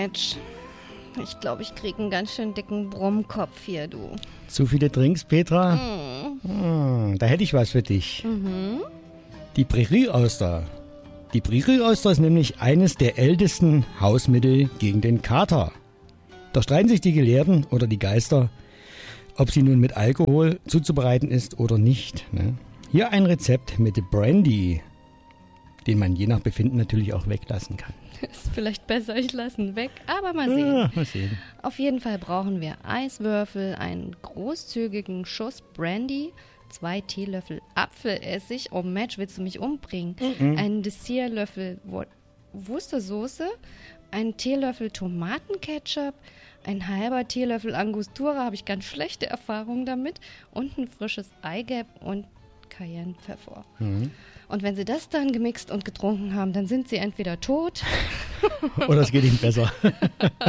Mensch. Ich glaube, ich kriege einen ganz schön dicken Brummkopf hier, du. Zu viele Drinks, Petra? Da hätte ich was für dich. Die Prärieauster. Die Prärieauster ist nämlich eines der ältesten Hausmittel gegen den Kater. Doch streiten sich die Gelehrten oder die Geister, ob sie nun mit Alkohol zuzubereiten ist oder nicht. Ne? Hier ein Rezept mit Brandy, den man je nach Befinden natürlich auch weglassen kann. Ist vielleicht besser, ich lasse ihn weg, aber mal sehen. Ja, mal sehen. Auf jeden Fall brauchen wir Eiswürfel, einen großzügigen Schuss Brandy, 2 Teelöffel Apfelessig. Oh Mensch, willst du mich umbringen? Einen Dessertlöffel Worcestersoße, einen Teelöffel Tomatenketchup, ein halber Teelöffel Angostura, habe ich ganz schlechte Erfahrungen damit, und ein frisches Eigelb und Cayennepfeffer. Und wenn sie das dann gemixt und getrunken haben, dann sind sie entweder tot Oder es geht ihnen besser.